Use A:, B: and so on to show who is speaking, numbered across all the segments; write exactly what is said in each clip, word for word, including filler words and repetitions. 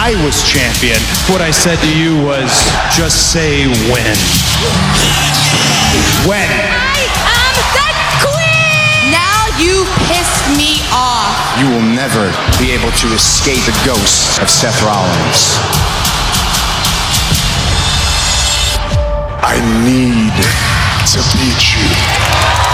A: I was champion. What I said to you was, just say when. When?
B: I am the queen! Now you pissed me off.
C: You will never be able to escape the ghost of Seth Rollins.
D: I need to beat you.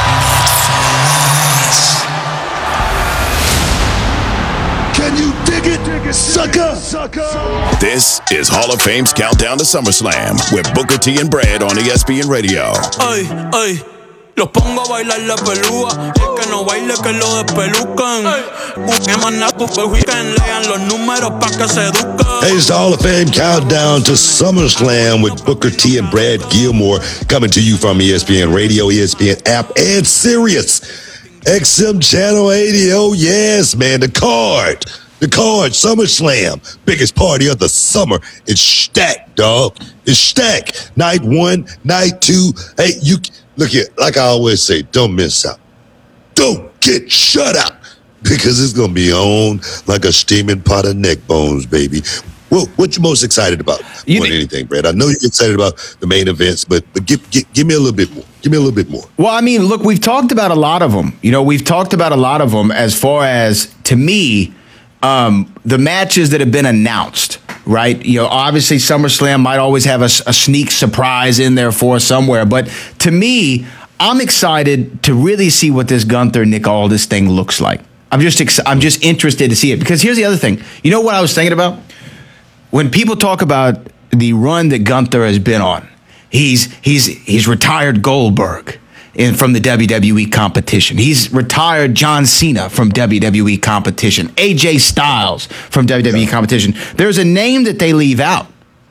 D: Can you dig it, sucker?
E: This is Hall of Fame's Countdown to SummerSlam with Booker T and Brad on E S P N Radio.
F: Ay, ay, los pongo a bailar la pelúa. El que no baile que lo despelucan. Busquen manaco que weekend lean los números pa' que se educan.
G: Hey, it's the Hall of Fame Countdown to SummerSlam with Booker T and Brad Gilmore coming to you from E S P N Radio, E S P N app, and Sirius X M Channel eighty. Oh, yes, man. The card. The card. SummerSlam. Biggest party of the summer. It's stacked, dog. It's stacked. Night one, night two. Hey, you look here. Like I always say, don't miss out. Don't get shut out because it's going to be on like a steaming pot of neck bones, baby. Well, what you most excited about
H: You
G: more than
H: ne-
G: anything, Brad? I know you're excited about the main events, but, but give, give, give me a little bit more. Give me a little bit more.
H: Well, I mean, look, we've talked about a lot of them. You know, we've talked about a lot of them as far as, to me, um, the matches that have been announced, right? You know, obviously SummerSlam might always have a, a sneak surprise in there for us somewhere. But to me, I'm excited to really see what this Gunther Nick Aldis thing looks like. I'm just ex- I'm just interested to see it. Because here's the other thing. You know what I was thinking about? When people talk about the run that Gunther has been on, he's he's he's retired Goldberg in from the W W E competition. He's retired John Cena from W W E competition. A J Styles from W W E competition. There's a name that they leave out.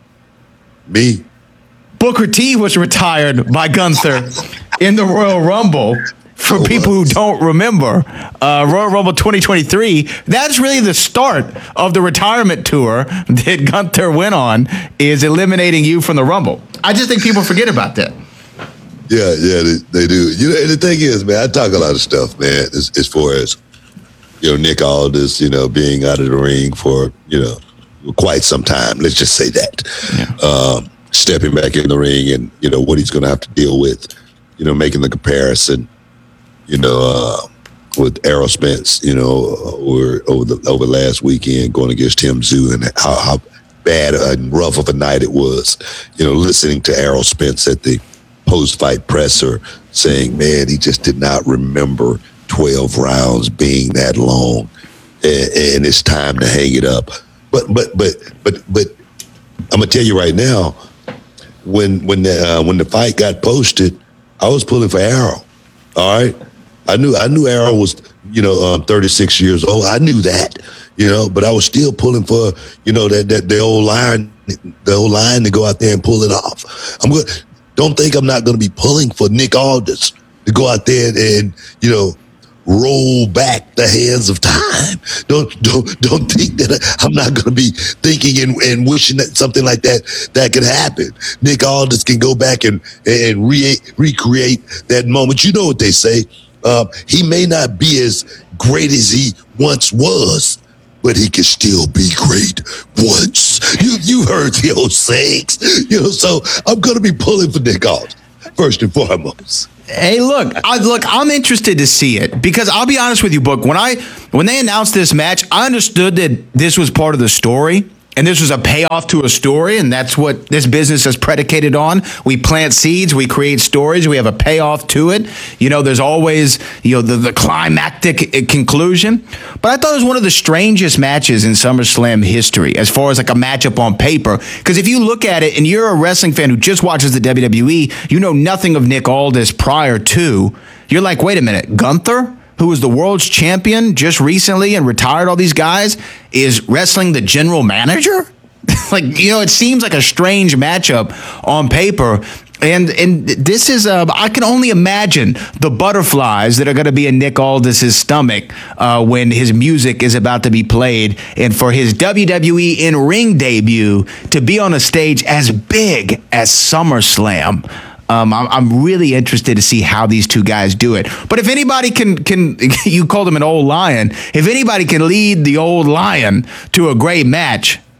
G: Me.
H: Booker T was retired by Gunther in the Royal Rumble. For
G: Oh,
H: people who
G: was.
H: don't remember, uh, Royal Rumble twenty twenty-three, that's really the start of the retirement tour that Gunther went on, is eliminating you from the Rumble. I just think people forget about that.
G: Yeah, yeah, they, they do. You know, and the thing is, man, I talk a lot of stuff, man, as, as far as, you know, Nick Aldis, you know, being out of the ring for, you know, quite some time. Let's just say that.
H: Yeah.
G: Um, stepping back in the ring and, you know, what he's going to have to deal with, you know, making the comparison, you know, uh, with Errol Spence, you know, or over the over last weekend going against Tim Zoo and how, how bad and rough of a night it was, you know, listening to Errol Spence at the post-fight presser saying, man, he just did not remember twelve rounds being that long, and, and it's time to hang it up. But but but but but I'm gonna tell you right now, when when the uh, when the fight got posted, I was pulling for Errol. All right, I knew I knew Errol was, you know, um, thirty-six years old. I knew that, you know, but I was still pulling for, you know, that that the old line, the old line to go out there and pull it off. I'm good. Don't think I'm not going to be pulling for Nick Aldis to go out there and, and you know, roll back the hands of time. Don't don't don't think that I'm not going to be thinking and, and wishing that something like that that could happen. Nick Aldis can go back and and re- recreate that moment. You know what they say. Um, he may not be as great as he once was, but he can still be great once. You you heard the old sayings, you know. So I'm going to be pulling for Nick Aldis first and foremost.
H: Hey, look, I, look, I'm interested to see it because I'll be honest with you, Book. When I when they announced this match, I understood that this was part of the story. And this was a payoff to a story, and that's what this business is predicated on. We plant seeds, we create stories, we have a payoff to it. You know, there's always, you know, the, the climactic conclusion. But I thought it was one of the strangest matches in SummerSlam history as far as like a matchup on paper. Because if you look at it and you're a wrestling fan who just watches the W W E, you know nothing of Nick Aldis prior to, you're like, wait a minute, Gunther, who was the world's champion just recently and retired all these guys, is wrestling the general manager? Like, you know, it seems like a strange matchup on paper. And and this is, uh, I can only imagine the butterflies that are going to be in Nick Aldis' stomach uh, when his music is about to be played. And for his W W E in-ring debut to be on a stage as big as SummerSlam. Um, I'm, I'm really interested to see how these two guys do it. But if anybody can, can you called him an old lion, if anybody can lead the old lion to a great match,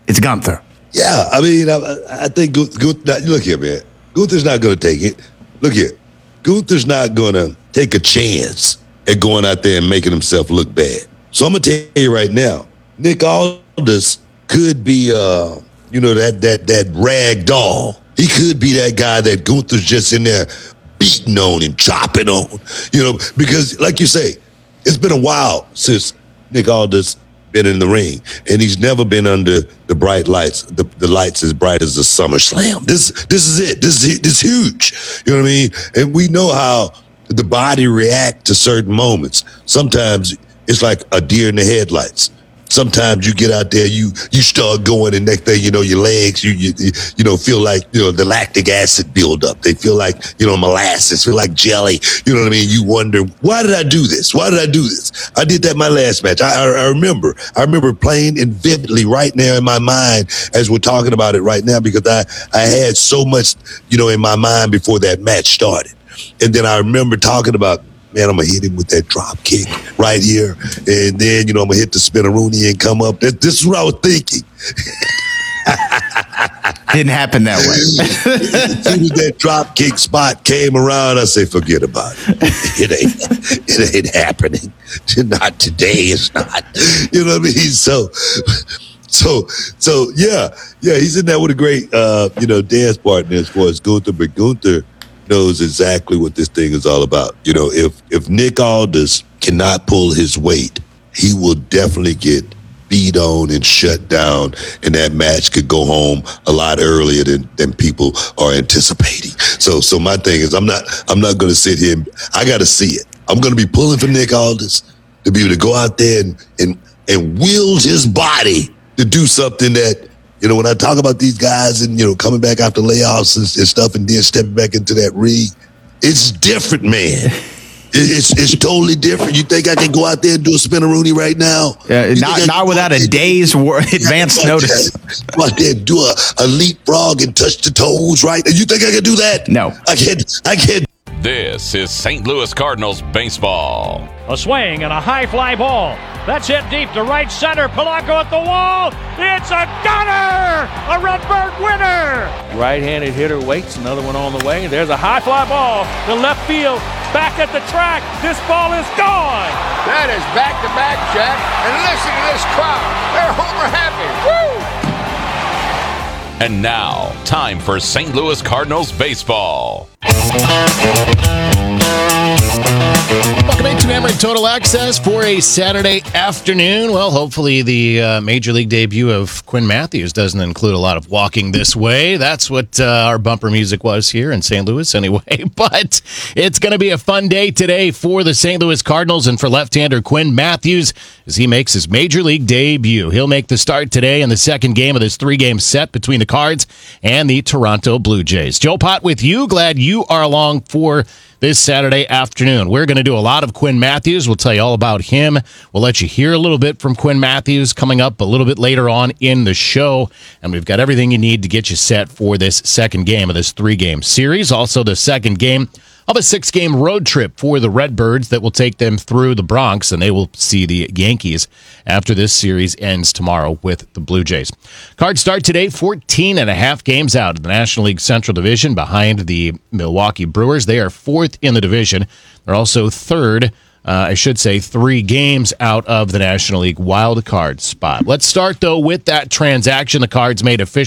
H: It's Gunther.
G: Yeah, I mean, I, I think Gunther, Gunther, look here, man. Gunther's not going to take it. Look here. Gunther's not going to take a chance at going out there and making himself look bad. So I'm going to tell you right now, Nick Aldis could be, uh, you know, that that that rag doll. He could be that guy that Gunther's just in there beating on and chopping on, you know, because like you say, it's been a while since Nick Aldis been in the ring, and he's never been under the bright lights, the, the lights as bright as the SummerSlam. This this is it. This is this is huge. You know what I mean? And we know how the body react to certain moments. Sometimes it's like a deer in the headlights. Sometimes you get out there, you you start going, and next thing you know, your legs, you you you know, feel like, you know, the lactic acid build up. They feel like, you know, molasses, feel like jelly. You know what I mean? You wonder, why did I do this? Why did I do this? I did that my last match. I, I, I remember. I remember playing it vividly right now in my mind as we're talking about it right now, because I, I had so much, you know, in my mind before that match started. And then I remember talking about, man, I'm going to hit him with that drop kick right here. And then, you know, I'm going to hit the spinneroonie and come up. This, this is what I was thinking.
H: Didn't happen that way.
G: As soon as that drop kick spot came around, I say, forget about it. It ain't, it ain't happening. Not today. It's not. You know what I mean? So, so, so, yeah. Yeah, he's in there with a great, uh, you know, dance partner as far as Gunther. But Gunther knows exactly what this thing is all about. You know, if if Nick Aldis cannot pull his weight, he will definitely get beat on and shut down, and that match could go home a lot earlier than, than people are anticipating. So so my thing is, I'm not I'm not going to sit here and, I got to see it. I'm going to be pulling for Nick Aldis to be able to go out there and and, and wield his body to do something that, you know, when I talk about these guys and, you know, coming back after layoffs and, and stuff and then stepping back into that ring, it's different, man. It's it's totally different. You think I can go out there and do a spinneroonie right now?
H: Uh, not not without a day's advance notice.
G: Go out there and do a, a leapfrog and touch the toes, right? You think I can do that?
H: No.
G: I can't. I can't.
I: This is Saint Louis Cardinals baseball.
J: A swing and a high fly ball. That's hit deep to right center. Polanco at the wall. It's a gunner! A Redbird winner! Right-handed hitter waits. Another one on the way. There's a high fly ball to left field. Back at the track. This ball is gone.
K: That is back-to-back, Jack. And listen to this crowd. They're homer happy. Woo!
I: And now, time for Saint Louis Cardinals baseball.
L: Welcome into Amarin Total Access for a Saturday afternoon. Well, hopefully the uh, Major League debut of Quinn Matthews doesn't include a lot of walking this way. That's what uh, our bumper music was here in Saint Louis anyway. But it's going to be a fun day today for the Saint Louis Cardinals and for left-hander Quinn Matthews as he makes his Major League debut. He'll make the start today in the second game of this three-game set between the Cards and the Toronto Blue Jays. Joe Pott with you. Glad you are along for this Saturday afternoon. We're going to do a lot of Quinn Matthews. We'll tell you all about him. We'll let you hear a little bit from Quinn Matthews coming up a little bit later on in the show. And we've got everything you need to get you set for this second game of this three-game series. Also, the second game of a six-game road trip for the Redbirds that will take them through the Bronx, and they will see the Yankees after this series ends tomorrow with the Blue Jays. Cards start today, fourteen and a half games out of the National League Central Division behind the Milwaukee Brewers. They are fourth in the division. They're also third, uh, I should say, three games out of the National League wild card spot. Let's start, though, with that transaction the Cards made official